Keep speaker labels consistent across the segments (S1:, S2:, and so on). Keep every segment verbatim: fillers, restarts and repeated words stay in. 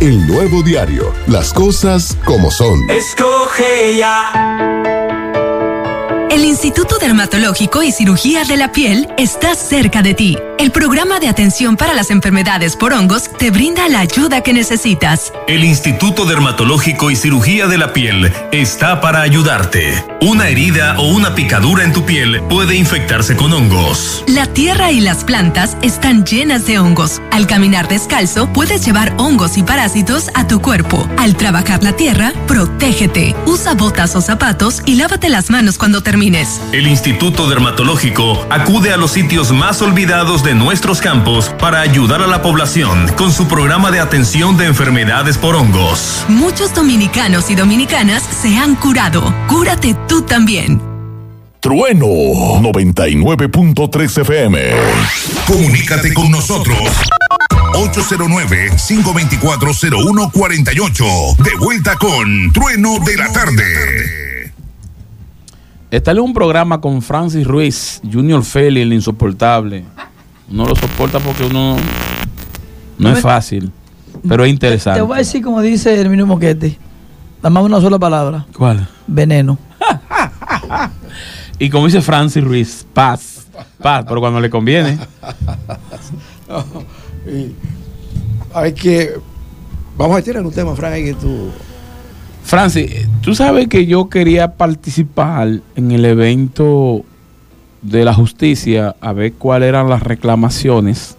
S1: El Nuevo Diario. Las cosas como son.
S2: Escoge ya.
S3: El Instituto Dermatológico y Cirugía de la Piel está cerca de ti. El programa de atención para las enfermedades por hongos te brinda la ayuda que necesitas.
S4: El Instituto Dermatológico y Cirugía de la Piel está para ayudarte. Una herida o una picadura en tu piel puede infectarse con hongos.
S3: La tierra y las plantas están llenas de hongos. Al caminar descalzo, puedes llevar hongos y parásitos a tu cuerpo. Al trabajar la tierra, protégete. Usa botas o zapatos y lávate las manos cuando termines.
S4: El Instituto Dermatológico acude a los sitios más olvidados de nuestros campos para ayudar a la población con su programa de atención de enfermedades por hongos.
S3: Muchos dominicanos y dominicanas se han curado. Cúrate tú también.
S1: Trueno noventa y nueve punto tres F M.
S5: Comunícate con nosotros. ocho cero nueve, cinco dos cuatro, cero uno cuatro ocho. De vuelta con Trueno de la Tarde.
S6: Está en un programa con Francis Ruiz, Junior Feli, el insoportable. Uno lo soporta porque uno no es fácil, pero es interesante.
S7: Te voy a decir como dice el mismo Moquete. Nada más una sola palabra.
S6: ¿Cuál?
S7: Veneno.
S6: Y como dice Francis Ruiz, paz. Paz, pero cuando le conviene.
S8: No, y hay que... Vamos a tirar un tema, Frank, ahí que tú...
S6: Francis, tú sabes que yo quería participar en el evento de la justicia a ver cuáles eran las reclamaciones.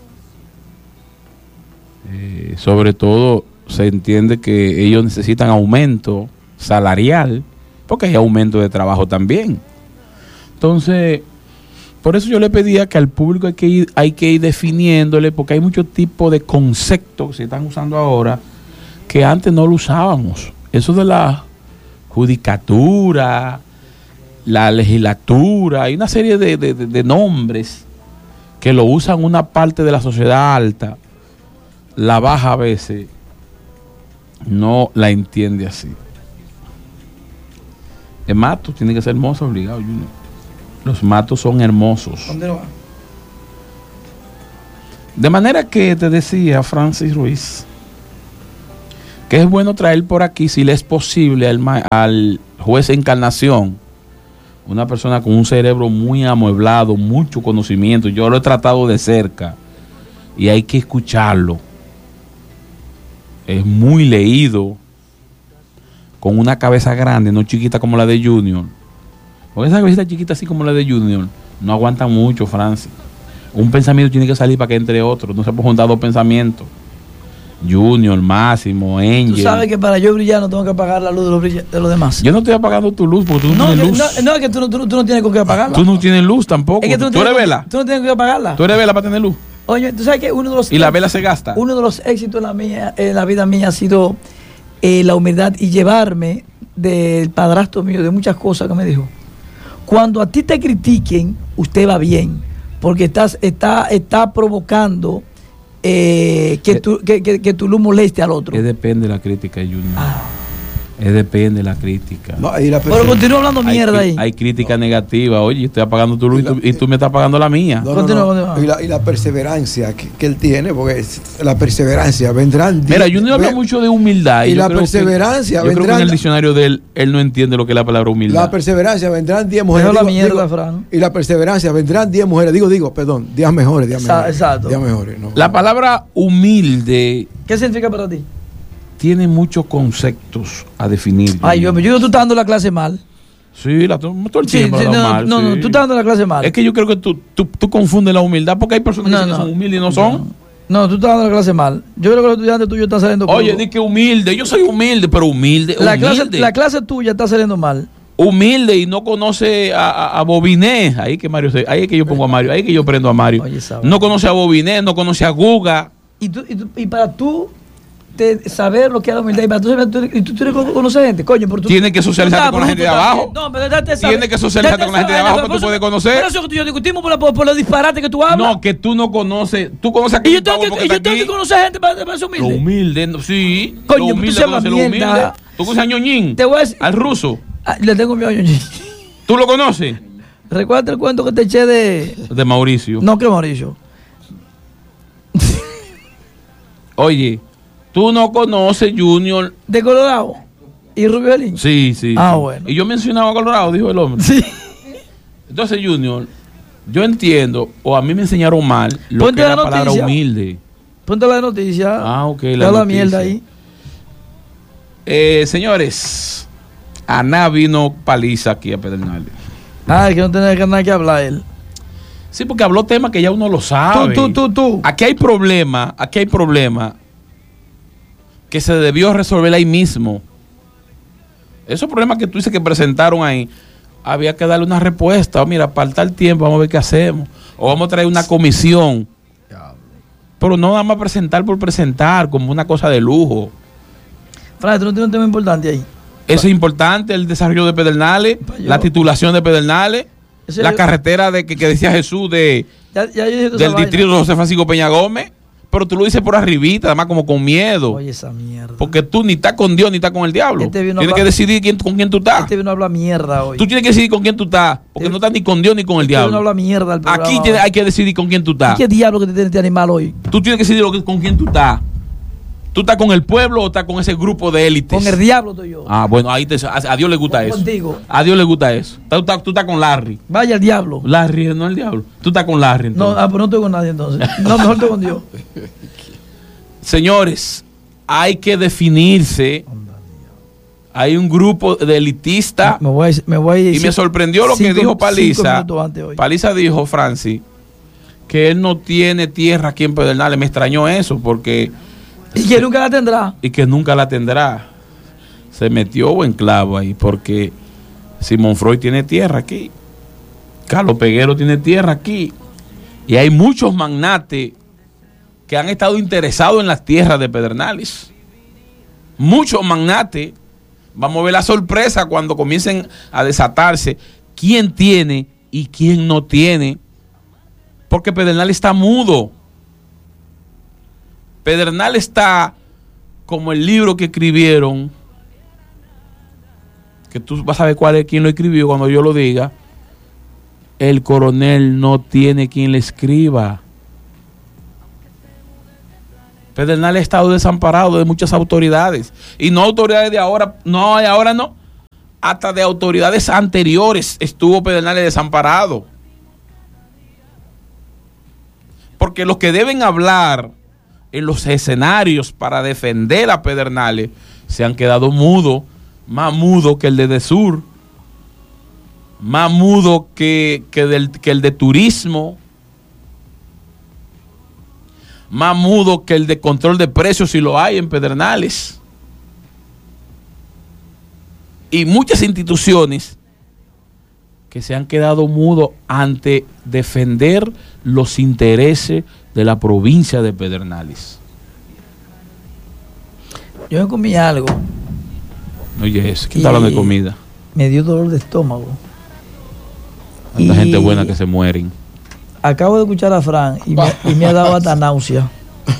S6: Eh, sobre todo se entiende que ellos necesitan aumento salarial porque hay aumento de trabajo también. Entonces, por eso yo le pedía que al público hay que ir, hay que ir definiéndole, porque hay muchos tipos de conceptos que se están usando ahora que antes no lo usábamos. Eso de la judicatura, la legislatura, hay una serie de, de, de, de nombres que lo usan una parte de la sociedad alta. La baja a veces no la entiende así. El mato tiene que ser hermoso, obligado, Junior. Los matos son hermosos.
S7: ¿Dónde lo va?
S6: De manera que te decía Francis Ruiz que es bueno traer por aquí, si le es posible, al, al juez Encarnación, una persona con un cerebro muy amueblado, mucho conocimiento. Yo lo he tratado de cerca y hay que escucharlo. Es muy leído, con una cabeza grande, no chiquita como la de Junior. Porque esa cabecita chiquita así como la de Junior no aguanta mucho, Francis. Un pensamiento tiene que salir para que entre otro. No se puede juntar dos pensamientos. Junior, Máximo, Angel.
S7: Tú sabes que para yo brillar no tengo que apagar la luz de los, brilla, de los demás.
S6: Yo no estoy apagando tu luz porque tú no,
S7: no
S6: tienes
S7: que,
S6: luz.
S7: No, no, es que tú no, tú, tú no tienes con qué apagarla.
S6: Tú no tienes luz tampoco.
S7: Es que tú, no
S6: ¿Tú eres
S7: con,
S6: vela?
S7: Tú no tienes que apagarla.
S6: ¿Tú eres vela para tener luz?
S7: Oye, tú sabes que uno de los...
S6: ¿Y la vela se gasta?
S7: Uno de los éxitos en la, mía, en la vida mía ha sido eh, la humildad y llevarme del padrastro mío, de muchas cosas que me dijo. Cuando a ti te critiquen, usted va bien, porque estás, está, está provocando eh, que, tu, que, que, que tu luz moleste al otro.
S6: Es depende de la crítica, Junior.
S7: Ah.
S6: Es depende de la crítica.
S8: No, ahí la
S7: Pero continúa hablando mierda
S6: hay,
S7: ahí.
S6: Hay crítica no. negativa. Oye, estoy apagando tu luz y, la, y, tú, y tú me estás apagando la mía.
S8: No, continúa, no, no. continúa. Y, la, y la perseverancia que, que él tiene, porque la perseverancia vendrán.
S6: Mira, Junior habla mucho de humildad.
S8: Y, y
S6: yo
S8: la
S6: creo
S8: perseverancia
S6: que, Yo creo que en el diccionario de él, él no entiende lo que es la palabra humildad.
S8: La perseverancia vendrán diez mujeres.
S7: Digo, la mierda,
S8: digo,
S7: Fran.
S8: Y la perseverancia vendrán diez mujeres. Digo, digo, perdón, diez mejores, diez mejores.
S7: Exacto.
S8: diez mejores. No,
S6: la palabra humilde.
S7: ¿Qué significa para ti?
S6: Tiene muchos conceptos a definir.
S7: Ay, yo, yo tú estás dando la clase mal.
S6: Sí, la, todo el tiempo
S7: sí, sí, no,
S6: mal.
S7: No,
S6: sí.
S7: no, tú estás dando la clase mal.
S6: Es que yo creo que tú, tú, tú confundes la humildad porque hay personas no, que no, son humildes y no son.
S7: No, no, tú estás dando la clase mal. Yo creo que los estudiantes tuyos están saliendo mal.
S6: Oye, di que humilde. Yo soy humilde, pero humilde.
S7: La,
S6: humilde.
S7: Clase, la clase tuya está saliendo mal.
S6: Humilde y no conoce a, a, a Bobiné. Ahí que Mario se, ahí es que yo pongo a Mario. Ahí es que yo prendo a Mario.
S7: Oye,
S6: no conoce a Bobiné, no conoce a Guga.
S7: Y, tú, y, tú, y para tú de saber lo que es la humildad y para tú, tú, tú, tú tienes que conocer gente, coño, pero tú
S6: tienes que socializarte
S7: tú,
S6: con la gente de abajo. No, pero date Tienes que socializarte con la gente de abajo para tú puedes conocer.
S7: Por eso que tú y yo discutimos por, la, por, por los disparates que tú hablas.
S6: No, que tú no conoces, tú conoces a
S7: y yo tengo que, y yo tengo que conocer gente para, para ser humilde.
S6: Lo humilde, no, sí.
S7: Coño,
S6: lo humilde,
S7: tú
S6: lo humilde. ¿Tú conoces a Ñoñín?
S7: Te voy a decir,
S6: al ruso.
S7: Ah, le tengo miedo a Ñoñín.
S6: ¿Tú lo conoces?
S7: Recuerda el cuento que te eché de
S6: de Mauricio.
S7: No, que Mauricio.
S6: Oye, Tú no conoces Junior.
S7: ¿De Colorado? ¿Y Rubio Elín?
S6: Sí, sí.
S7: Ah,
S6: sí.
S7: bueno.
S6: Y yo mencionaba a Colorado, dijo el hombre.
S7: Sí.
S6: Entonces, Junior, yo entiendo, o a mí me enseñaron mal, lo
S7: Ponte
S6: que es
S7: la
S6: la palabra
S7: noticia.
S6: humilde.
S7: Ponte la noticia.
S6: Ah, ok, la
S7: La, la
S6: noticia.
S7: mierda ahí.
S6: Eh, señores, Ana vino paliza aquí a Pedernales.
S7: Ah, que no tiene nada que hablar él.
S6: Sí, porque habló temas que ya uno lo sabe.
S7: Tú, tú, tú, tú.
S6: Aquí hay problema, aquí hay problema que se debió resolver ahí mismo. Esos problemas que tú dices que presentaron ahí, había que darle una respuesta. Oh, mira, para tal tiempo vamos a ver qué hacemos. O vamos a traer una comisión. Pero no nada más presentar por presentar, como una cosa de lujo.
S7: Fran, tú no tienes un tema importante ahí.
S6: Eso es importante, el desarrollo de Pedernales, la titulación de Pedernales,
S7: Ese
S6: la
S7: yo-
S6: carretera de que, que decía Jesús de,
S7: Ya, ya yo dije toda
S6: del
S7: esa
S6: distrito
S7: vaina.
S6: de José Francisco Peña Gómez, pero tú lo dices por arribita, además como con miedo.
S7: Oye, esa mierda.
S6: Porque tú ni estás con Dios ni estás con el diablo.
S7: Este vino a
S6: Tienes
S7: hablar-
S6: que decidir quién, con quién tú estás.
S7: Este vino a hablar mierda hoy.
S6: Tú tienes que decidir con quién tú estás, porque
S7: Este-
S6: no estás ni con Dios ni con el
S7: Este vino a
S6: diablo.
S7: hablar mierda al programa
S6: Aquí tiene-
S7: hoy.
S6: hay que decidir con quién tú estás.
S7: ¿Qué diablo que te tiene este animal hoy?
S6: Tú tienes que decidir lo que- con quién tú estás. ¿Tú estás con el pueblo o estás con ese grupo de élites?
S7: Con el diablo estoy yo.
S6: Ah, bueno, ahí te, a, a Dios le gusta
S7: Voy
S6: eso.
S7: contigo.
S6: A Dios le gusta eso. Tú, estás- tú estás con Larry.
S7: Vaya el diablo.
S6: Larry, no el diablo. Tú estás con Larry.
S7: No,
S6: entonces.
S7: ah, pues no estoy con nadie entonces. No, mejor estoy con Dios.
S6: Señores, hay que definirse. Hay un grupo de elitistas.
S7: Me voy a, me voy a
S6: Y me sorprendió lo que
S7: cinco-
S6: dijo
S7: cinco
S6: Paliza.
S7: minutos antes hoy.
S6: Paliza dijo, Francis, que él no tiene tierra aquí en Pedernales. Me extrañó eso porque...
S7: Y que nunca la tendrá.
S6: Y que nunca la tendrá. Se metió buen clavo ahí porque Simón Freud tiene tierra aquí. Carlos Peguero tiene tierra aquí. Y hay muchos magnates que han estado interesados en las tierras de Pedernales. Muchos magnates. Vamos a ver la sorpresa cuando comiencen a desatarse quién tiene y quién no tiene. Porque Pedernales está mudo. Pedernales está como el libro que escribieron, que tú vas a ver cuál es quién lo escribió cuando yo lo diga. El coronel no tiene quien le escriba. Pedernales ha estado desamparado de muchas autoridades. Y no autoridades de ahora, no de ahora no. Hasta de autoridades anteriores estuvo Pedernales desamparado. Porque los que deben hablar en los escenarios para defender a Pedernales se han quedado mudos, más mudos que el de Desur, más mudo que, que, del, que el de turismo, más mudo que el de control de precios si lo hay en Pedernales. Y muchas instituciones que se han quedado mudos ante defender los intereses de la provincia de Pedernales.
S7: Yo me comí algo.
S6: Oye, eso, ¿quién está hablando de comida?
S7: Me dio dolor de estómago.
S6: Tanta
S7: Y
S6: gente buena que se mueren.
S7: Acabo de escuchar a Fran y me, y me ha dado hasta náusea.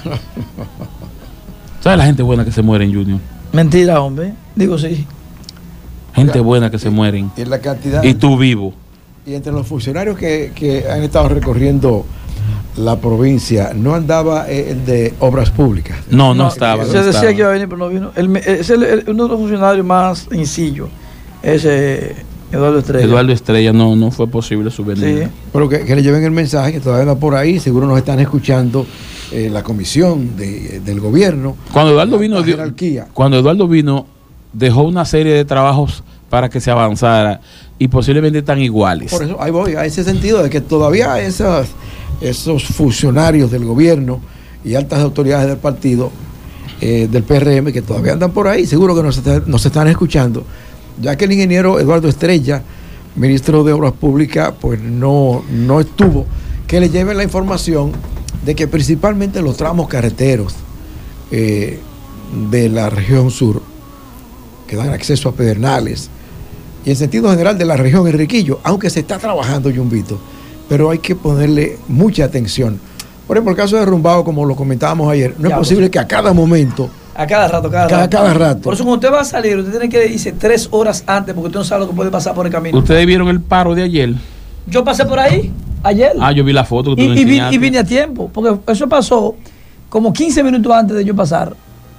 S6: ¿Sabes la gente buena que se mueren, Junior?
S7: Mentira, hombre. Digo sí.
S6: Gente buena que se mueren.
S8: Y la cantidad.
S6: Y tú vivo.
S8: Y entre los funcionarios que, que han estado recorriendo la provincia, no andaba eh, el de obras públicas.
S6: No, no, estaba.
S7: Se
S6: no
S7: decía
S6: estaba.
S7: que iba a venir, pero no vino. El, es el, el- uno de los funcionarios más sencillos. Ese Eduardo Estrella.
S6: Eduardo Estrella no, no fue posible su venida.
S7: Sí.
S8: Pero que, que le lleven el mensaje, que todavía anda por ahí, seguro nos están escuchando eh, la comisión de- del gobierno.
S6: Cuando Eduardo
S8: la-
S6: vino,
S8: la
S6: dio-
S8: jerarquía.
S6: cuando Eduardo vino, dejó una serie de trabajos para que se avanzara y posiblemente están iguales.
S8: Por eso ahí voy, a ese sentido de que todavía esas, esos funcionarios del gobierno y altas autoridades del partido, eh, del P R M, que todavía andan por ahí, seguro que nos, está- nos están escuchando, ya que el ingeniero Eduardo Estrella, ministro de Obras Públicas, pues no, no estuvo, que le lleven la información de que principalmente los tramos carreteros eh, de la región sur, que dan acceso a Pedernales, y en sentido general de la región Enriquillo, aunque se está trabajando, Yumbito, pero hay que ponerle mucha atención. Por ejemplo, el caso de Rumbao, como lo comentábamos ayer, no
S7: Ya,
S8: es posible que a cada momento,
S7: A cada rato, cada,
S8: Cada-
S7: rato.
S8: cada rato.
S7: Por eso cuando usted va a salir, usted tiene que irse tres horas antes porque usted no sabe lo que puede pasar por el camino.
S6: ¿Ustedes vieron el paro de ayer?
S7: Yo pasé por ahí ayer.
S6: Ah, yo vi la foto que tú
S7: y,
S6: me
S7: y vi-
S6: enseñaste.
S7: y vine a tiempo, porque eso pasó como quince minutos antes de yo pasar.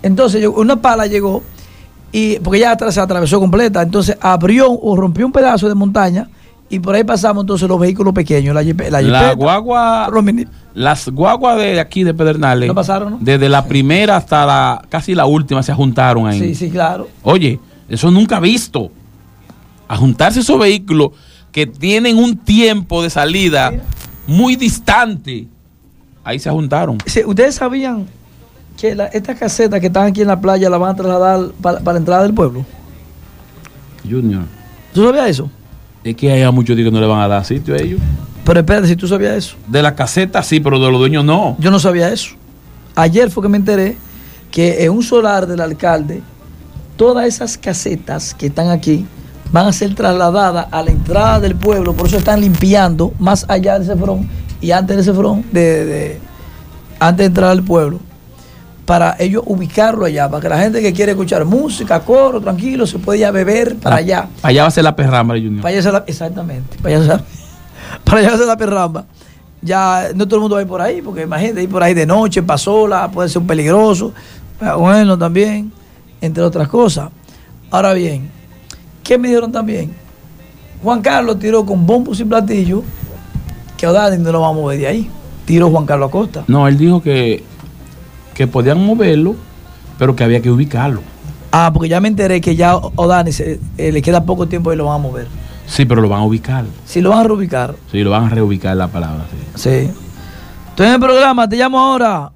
S7: Entonces yo- una pala llegó, y porque ya atrás se atravesó completa, entonces abrió o rompió un pedazo de montaña y por ahí pasamos entonces los vehículos pequeños, la, jipe- la,
S6: La
S7: jipeta,
S6: guagua,
S7: los mini-
S6: las guaguas de aquí de Pedernales,
S7: ¿No pasaron, no?
S6: desde la primera hasta la casi la última se juntaron ahí.
S7: Sí, sí, claro.
S6: Oye, eso nunca visto. A juntarse esos vehículos que tienen un tiempo de salida muy distante. Ahí se juntaron.
S7: Sí, ¿ustedes sabían que la- estas casetas que están aquí en la playa la van a trasladar para, para la entrada del pueblo?
S6: Junior,
S7: ¿Tú sabías eso?
S6: es que hay a muchos días que no le van a dar sitio a ellos.
S7: Pero espérate, si tú sabías eso.
S6: De la caseta sí, pero de los dueños no.
S7: Yo no sabía eso. Ayer fue que me enteré que en un solar del alcalde, todas esas casetas que están aquí van a ser trasladadas a la entrada del pueblo, por eso están limpiando más allá de ese front y antes de ese front, de, de- antes de entrar al pueblo, para ellos ubicarlo allá, para que la gente que quiere escuchar música, coro, tranquilo, se puede ir a beber para
S6: Ah,
S7: allá.
S6: Allá va a ser la perramba, Junior.
S7: Para allá se la- exactamente, para allá, se la- para allá se la perramba. Ya no todo el mundo va a ir por ahí, porque imagínate, ir por ahí de noche, para sola, puede ser un peligroso. Pero bueno, también, entre otras cosas. Ahora bien, ¿qué me dijeron también? Juan Carlos tiró con bombos y platillos, que Odani no lo vamos a mover de ahí. Tiró Juan Carlos Acosta.
S6: No, él dijo que, que podían moverlo, pero que había que ubicarlo.
S7: Ah, porque ya me enteré que ya Odani se- eh, le queda poco tiempo y lo van a mover.
S6: Sí, pero lo van a ubicar.
S7: Si lo van a reubicar,
S6: Sí, lo van a reubicar la palabra. Sí.
S7: sí. Estoy en el programa, te llamo ahora.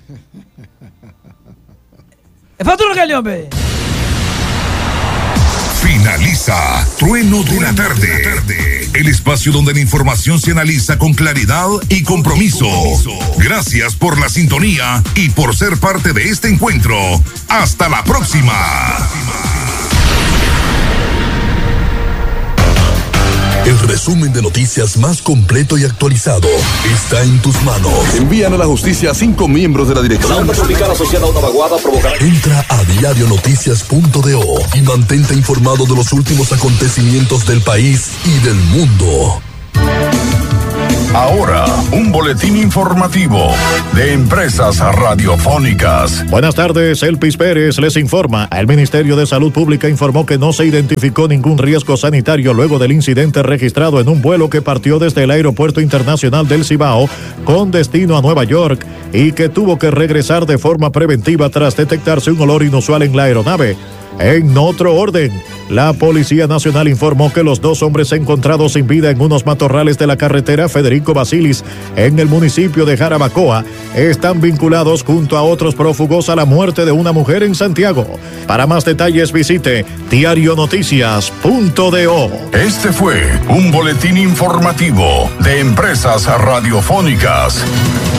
S7: Es Faturo Caliombe.
S5: Finaliza Trueno de la Tarde, el espacio donde la información se analiza con claridad y compromiso. Gracias por la sintonía y por ser parte de este encuentro. Hasta la próxima.
S1: El resumen de noticias más completo y actualizado está en tus manos.
S9: Envían a la justicia a cinco miembros de la dirección.
S1: Entra a diario noticias punto do y mantente informado de los últimos acontecimientos del país y del mundo.
S5: Ahora, un boletín informativo de Empresas Radiofónicas.
S10: Buenas tardes, Elpis Pérez les informa. El Ministerio de Salud Pública informó que no se identificó ningún riesgo sanitario luego del incidente registrado en un vuelo que partió desde el Aeropuerto Internacional del Cibao con destino a Nueva York y que tuvo que regresar de forma preventiva tras detectarse un olor inusual en la aeronave. En otro orden, la Policía Nacional informó que los dos hombres encontrados sin vida en unos matorrales de la carretera Federico Basilis en el municipio de Jarabacoa están vinculados junto a otros prófugos a la muerte de una mujer en Santiago. Para más detalles visite diario noticias punto do.
S5: Este fue un boletín informativo de Empresas Radiofónicas.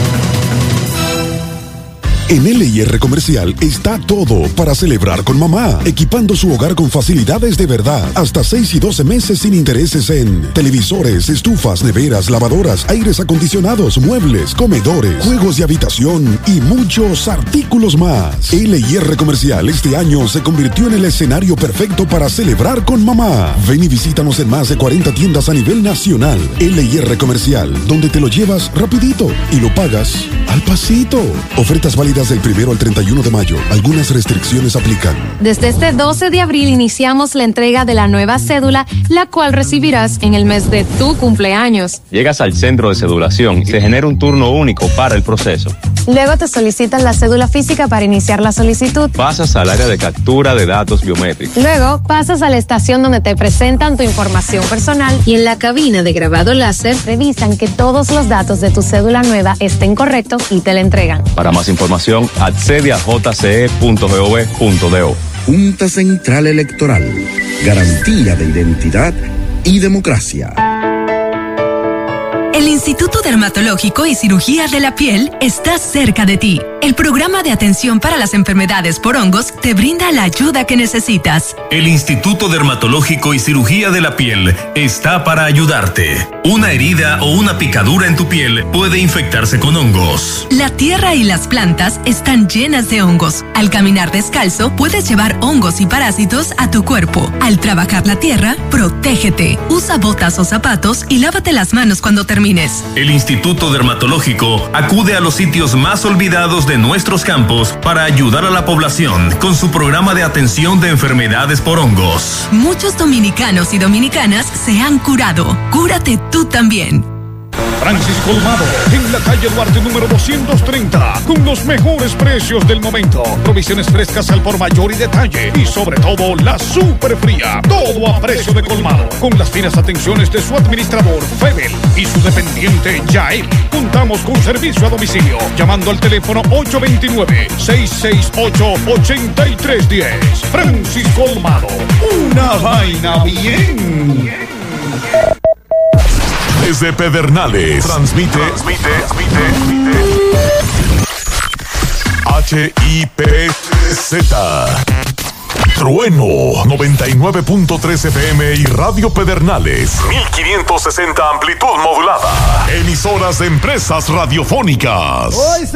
S11: En L y R Comercial está todo para celebrar con mamá, equipando su hogar con facilidades de verdad, hasta seis y doce meses sin intereses en televisores, estufas, neveras, lavadoras, aires acondicionados, muebles, comedores, juegos de habitación y muchos artículos más. L y R Comercial este año se convirtió en el escenario perfecto para celebrar con mamá. Ven y visítanos en más de cuarenta tiendas a nivel nacional. L y R Comercial, donde te lo llevas rapidito y lo pagas al pasito. Ofertas válidas del primero al treinta y uno de mayo. Algunas restricciones aplican.
S12: Desde este doce de abril iniciamos la entrega de la nueva cédula, la cual recibirás en el mes de tu cumpleaños.
S13: Llegas al centro de cedulación y se genera un turno único para el proceso.
S12: Luego te solicitan la cédula física para iniciar la solicitud.
S13: Pasas al área de captura de datos biométricos.
S12: Luego pasas a la estación donde te presentan tu información personal y en la cabina de grabado láser revisan que todos los datos de tu cédula nueva estén correctos y te la entregan.
S13: Para más información, accede a j c e punto gov punto do.
S14: Junta Central Electoral. Garantía de identidad y democracia.
S3: El Instituto Dermatológico y Cirugía de la Piel está cerca de ti. El programa de atención para las enfermedades por hongos te brinda la ayuda que necesitas.
S4: El Instituto Dermatológico y Cirugía de la Piel está para ayudarte. Una herida o una picadura en tu piel puede infectarse con hongos.
S3: La tierra y las plantas están llenas de hongos. Al caminar descalzo, puedes llevar hongos y parásitos a tu cuerpo. Al trabajar la tierra, protégete. Usa botas o zapatos y lávate las manos cuando termines contamines.
S4: El Instituto Dermatológico acude a los sitios más olvidados de nuestros campos para ayudar a la población con su programa de atención de enfermedades por hongos.
S3: Muchos dominicanos y dominicanas se han curado. Cúrate tú también.
S15: Francis Colmado, en la calle Duarte número doscientos treinta, con los mejores precios del momento. Provisiones frescas al por mayor y detalle, y sobre todo la super fría. Todo a precio de Colmado, con las finas atenciones de su administrador Febel y su dependiente Yael. Contamos con servicio a domicilio, llamando al teléfono ocho dos nueve, seis seis ocho, ocho tres uno cero. Francis Colmado, una vaina bien.
S16: Desde Pedernales, transmite, transmite, transmite, H I P Z. Trueno noventa y nueve punto tres F M y Radio Pedernales mil quinientos sesenta amplitud modulada. Emisoras de empresas radiofónicas.
S17: Hoy